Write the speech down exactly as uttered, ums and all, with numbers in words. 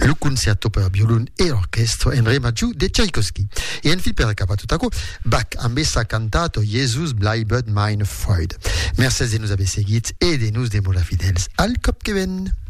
le concerto per violon e orchestra in re maggiore di Tchaikovsky. E infine per capatutaco, Bach ha messo cantato Jesus bleibet meine Freude. Merci de nous avoir seguit et de nous demola fidèles al Kopkeven.